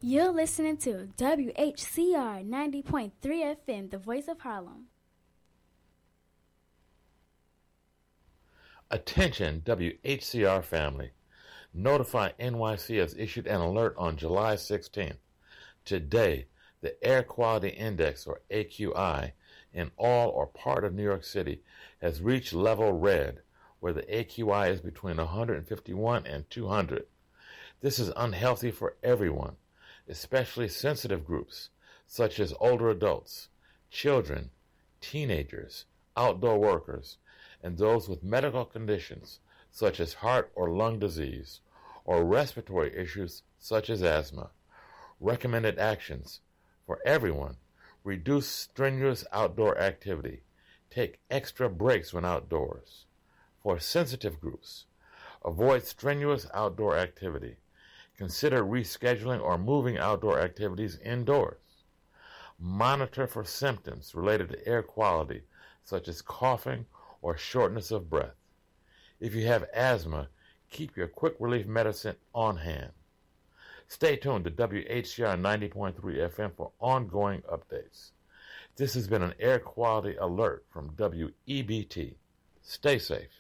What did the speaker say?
You're listening to WHCR 90.3 FM, the voice of Harlem. Attention, WHCR family. Notify NYC has issued an alert on July 16th. Today, the Air Quality Index, or AQI, in all or part of New York City has reached level red, where the AQI is between 151 and 200. This is unhealthy for everyone, especially sensitive groups such as older adults, children, teenagers, outdoor workers, and those with medical conditions such as heart or lung disease or respiratory issues such as asthma. Recommended actions for everyone: reduce strenuous outdoor activity. Take extra breaks when outdoors. For sensitive groups, avoid strenuous outdoor activity. Consider rescheduling or moving outdoor activities indoors. Monitor for symptoms related to air quality, such as coughing or shortness of breath. If you have asthma, keep your quick relief medicine on hand. Stay tuned to WHCR 90.3 FM for ongoing updates. This has been an air quality alert from WEBT. Stay safe.